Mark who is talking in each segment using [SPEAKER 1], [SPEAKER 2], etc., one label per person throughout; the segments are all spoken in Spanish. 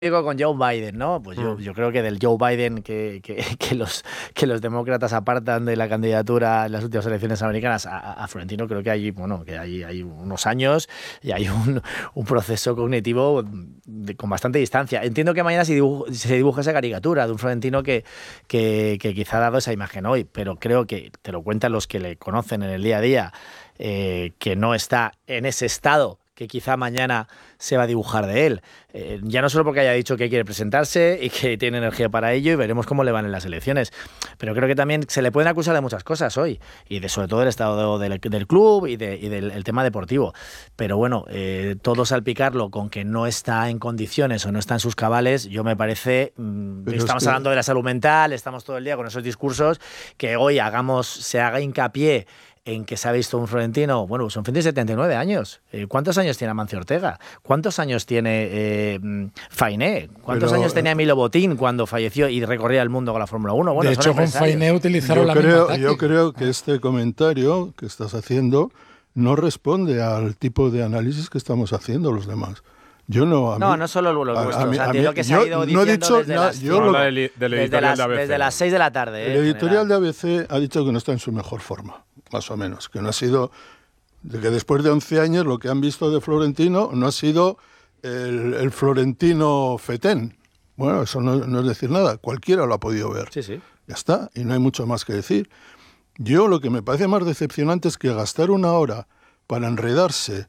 [SPEAKER 1] Digo con Joe Biden, ¿no? Pues yo creo que del Joe Biden que los demócratas apartan de la candidatura en las últimas elecciones americanas a Florentino, creo que hay unos años y hay un proceso cognitivo con bastante distancia. Entiendo que mañana se dibuja esa caricatura de un Florentino que quizá ha dado esa imagen hoy, pero creo que te lo cuentan los que le conocen en el día a día, que no está en ese estado que quizá mañana se va a dibujar de él. Ya no solo porque haya dicho que quiere presentarse y que tiene energía para ello, y veremos cómo le van en las elecciones, pero creo que también se le pueden acusar de muchas cosas hoy, y sobre todo del estado del club y del tema deportivo. Pero bueno, todo salpicarlo con que no está en condiciones o no está en sus cabales, yo me parece... estamos hablando de la salud mental, estamos todo el día con esos discursos, que hoy se haga hincapié en que se ha visto un Florentino, bueno, pues un fin de 79 años. ¿Cuántos años tiene Amancio Ortega? ¿Cuántos años tiene Fainé? ¿Cuántos años tenía Milo Botín cuando falleció y recorría el mundo con la Fórmula 1? Bueno,
[SPEAKER 2] de hecho, con Fainé utilizaron la misma táctica.
[SPEAKER 3] Yo creo que este comentario que estás haciendo no responde al tipo de análisis que estamos haciendo los demás. Yo no...
[SPEAKER 1] No solo los vuestros. Entiendo que se ha ido diciendo desde las 6 de la tarde.
[SPEAKER 3] El editorial de ABC ha dicho que no está en su mejor forma, más o menos. Que no ha sido... De que después de 11 años lo que han visto de Florentino no ha sido el Florentino fetén. Bueno, eso no es decir nada. Cualquiera lo ha podido ver.
[SPEAKER 1] Sí, sí.
[SPEAKER 3] Ya está. Y no hay mucho más que decir. Yo lo que me parece más decepcionante es que gastar una hora para enredarse...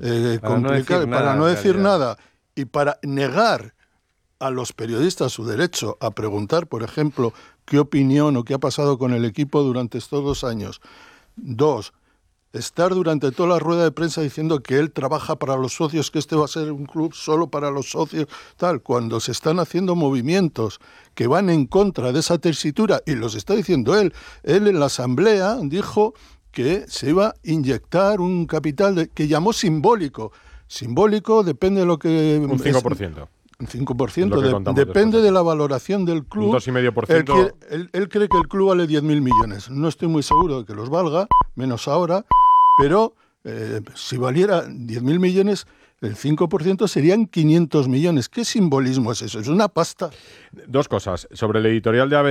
[SPEAKER 3] para no decir nada y para negar a los periodistas su derecho a preguntar, por ejemplo, qué opinión o qué ha pasado con el equipo durante estos 2 años. 2, estar durante toda la rueda de prensa diciendo que él trabaja para los socios, que este va a ser un club solo para los socios, tal, cuando se están haciendo movimientos que van en contra de esa tesitura, y los está diciendo él. Él en la asamblea dijo que se iba a inyectar un capital que llamó simbólico. Simbólico depende de lo que...
[SPEAKER 4] Un 5%.
[SPEAKER 3] Un 5%. Depende de la valoración del club.
[SPEAKER 4] Un 2,5%.
[SPEAKER 3] Él cree que el club vale 10.000 millones. No estoy muy seguro de que los valga, menos ahora, pero si valiera 10.000 millones... El 5% serían 500 millones. ¿Qué simbolismo es eso? Es una pasta.
[SPEAKER 4] 2 cosas. Sobre el editorial de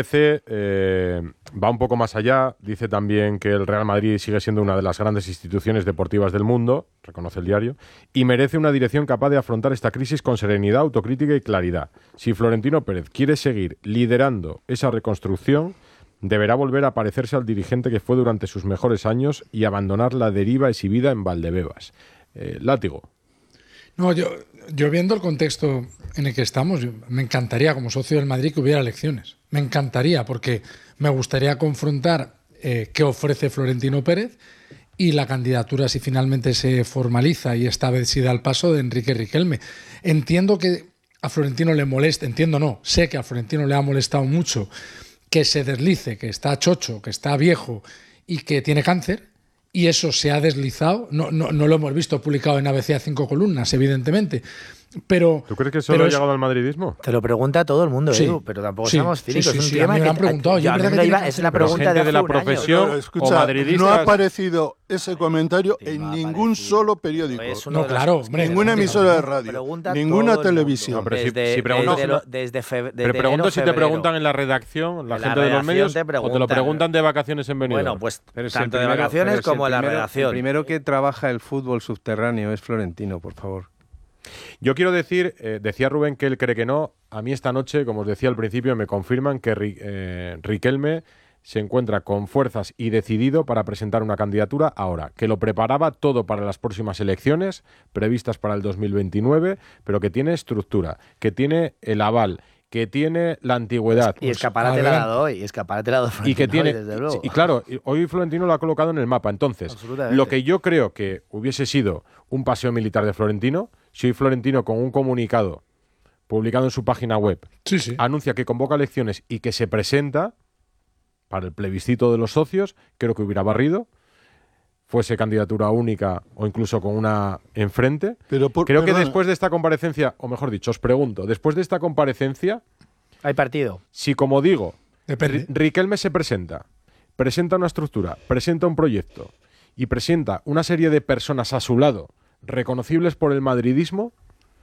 [SPEAKER 4] ABC, va un poco más allá. Dice también que el Real Madrid sigue siendo una de las grandes instituciones deportivas del mundo, reconoce el diario, y merece una dirección capaz de afrontar esta crisis con serenidad, autocrítica y claridad. Si Florentino Pérez quiere seguir liderando esa reconstrucción, deberá volver a parecerse al dirigente que fue durante sus mejores años y abandonar la deriva exhibida en Valdebebas. Látigo.
[SPEAKER 2] No, yo viendo el contexto en el que estamos, me encantaría como socio del Madrid que hubiera elecciones. Me encantaría, porque me gustaría confrontar qué ofrece Florentino Pérez y la candidatura, si finalmente se formaliza y esta vez sí da el paso, de Enrique Riquelme. Entiendo que a Florentino le molesta, sé que a Florentino le ha molestado mucho que se deslice, que está chocho, que está viejo y que tiene cáncer. Y eso se ha deslizado, no lo hemos visto publicado en ABC a 5 columnas, evidentemente. Pero,
[SPEAKER 4] ¿tú crees que eso ha llegado al madridismo?
[SPEAKER 1] Te lo pregunta todo el mundo,
[SPEAKER 2] sí,
[SPEAKER 1] Edu, pero tampoco seamos cínicos.
[SPEAKER 2] Sí,
[SPEAKER 1] es un tema
[SPEAKER 2] me
[SPEAKER 1] que
[SPEAKER 2] han preguntado.
[SPEAKER 1] Es la pregunta
[SPEAKER 4] de la profesión o madridistas.
[SPEAKER 3] No ha aparecido ese comentario en ningún solo periódico.
[SPEAKER 2] No, claro, hombre.
[SPEAKER 3] Ninguna emisora de radio, ninguna televisión.
[SPEAKER 4] No, pero pregunto si te preguntan en la redacción, la gente de los medios, o te lo preguntan de vacaciones en Benidorm.
[SPEAKER 1] Bueno, pues tanto de vacaciones como en la redacción.
[SPEAKER 5] El primero que trabaja el fútbol subterráneo es Florentino, por favor.
[SPEAKER 4] Yo quiero decir, decía Rubén que él cree que no. A mí esta noche, como os decía al principio, me confirman que Riquelme se encuentra con fuerzas y decidido para presentar una candidatura ahora, que lo preparaba todo para las próximas elecciones previstas para el 2029, pero que tiene estructura, que tiene el aval, que tiene la antigüedad.
[SPEAKER 1] Y escaparate la ha dado hoy,
[SPEAKER 4] y que tiene,
[SPEAKER 1] desde luego.
[SPEAKER 4] Y claro, hoy Florentino lo ha colocado en el mapa. Entonces, lo que yo creo que hubiese sido un paseo militar de Florentino, si hoy Florentino con un comunicado publicado en su página web anuncia que convoca elecciones y que se presenta para el plebiscito de los socios, creo que hubiera barrido, fuese candidatura única o incluso con una enfrente. Creo que después de esta comparecencia, o mejor dicho, os pregunto, después de esta comparecencia...
[SPEAKER 1] ¿Hay partido?
[SPEAKER 4] Si, como digo, Riquelme se presenta una estructura, presenta un proyecto y presenta una serie de personas a su lado reconocibles por el madridismo,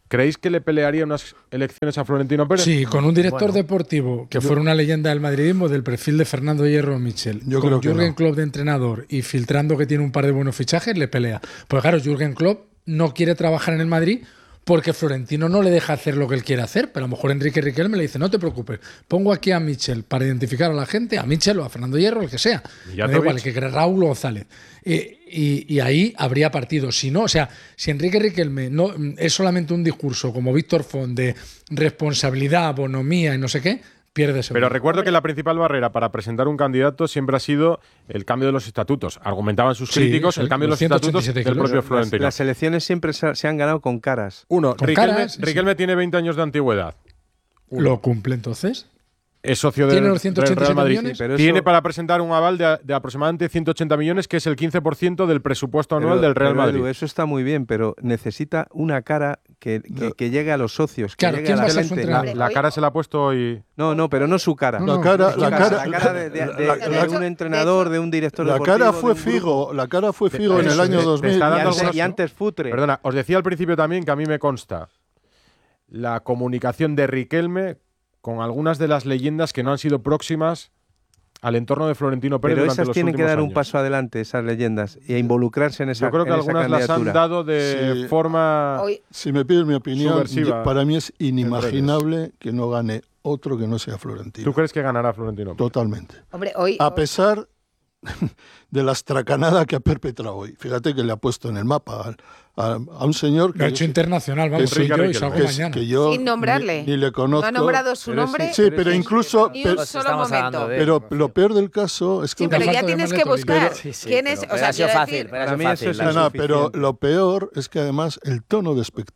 [SPEAKER 4] ¿Creéis que le pelearía unas elecciones a Florentino Pérez?
[SPEAKER 2] Sí, con un director deportivo que fuera una leyenda del madridismo del perfil de Fernando Hierro Michel, con Jürgen Klopp de entrenador y filtrando que tiene un par de buenos fichajes, le pelea. Pues claro, Jürgen Klopp no quiere trabajar en el Madrid porque Florentino no le deja hacer lo que él quiere hacer, pero a lo mejor Enrique Riquelme le dice, no te preocupes, pongo aquí a Michel para identificar a la gente, a Michel o a Fernando Hierro, el que sea. Me da igual, el que quiera, Raúl González. Y ahí habría partido. Si no, o sea, si Enrique Riquelme no es solamente un discurso como Víctor Font de responsabilidad, bonomía y no sé qué, pierde seguro.
[SPEAKER 4] Pero recuerdo que la principal barrera para presentar un candidato siempre ha sido el cambio de los estatutos. Argumentaban sus críticos el cambio de los estatutos del propio Florentino.
[SPEAKER 5] Las elecciones siempre se han ganado con caras.
[SPEAKER 4] Riquelme tiene 20 años de antigüedad.
[SPEAKER 2] ¿Lo cumple entonces?
[SPEAKER 4] Es socio del Real Madrid. Sí, pero tiene para presentar un aval de aproximadamente 180 millones, que es el 15% del presupuesto anual del Real Madrid.
[SPEAKER 5] Eso está muy bien, pero necesita una cara que llegue a los socios, que
[SPEAKER 2] claro,
[SPEAKER 5] llegue a la gente.
[SPEAKER 4] La cara se la ha puesto hoy.
[SPEAKER 5] No, pero no su cara.
[SPEAKER 3] La cara
[SPEAKER 5] de un entrenador, de un director deportivo.
[SPEAKER 3] La cara fue Figo en el año 2000.
[SPEAKER 5] Y antes Futre.
[SPEAKER 4] Perdona, os decía al principio también que a mí me consta la comunicación de Riquelme con algunas de las leyendas que no han sido próximas al entorno de Florentino Pérez.
[SPEAKER 5] Pero
[SPEAKER 4] durante
[SPEAKER 5] esas
[SPEAKER 4] los
[SPEAKER 5] tienen que dar
[SPEAKER 4] años.
[SPEAKER 5] un paso adelante, esas leyendas, y a involucrarse en esa candidatura.
[SPEAKER 4] Yo creo que algunas las han dado de forma
[SPEAKER 3] Si me pides mi opinión,
[SPEAKER 4] subversiva.
[SPEAKER 3] Para mí es inimaginable que no gane otro que no sea Florentino.
[SPEAKER 4] ¿Tú crees que ganará Florentino Pérez?
[SPEAKER 3] Totalmente.
[SPEAKER 6] Hombre,
[SPEAKER 3] a pesar de la estracanada que ha perpetrado hoy. Fíjate que le ha puesto en el mapa a un señor que...
[SPEAKER 2] Lo ha hecho internacional, vamos, soy yo y salgo mañana.
[SPEAKER 3] Que yo
[SPEAKER 6] sin nombrarle.
[SPEAKER 3] Ni le conozco.
[SPEAKER 6] No ha nombrado su nombre.
[SPEAKER 3] Sí, pero incluso...
[SPEAKER 6] Ni un solo momento.
[SPEAKER 3] Pero lo peor del caso es que...
[SPEAKER 6] Sí, pero ya tienes que buscar quién es...
[SPEAKER 1] O sea, ha sido fácil.
[SPEAKER 3] Pero lo peor es que además el tono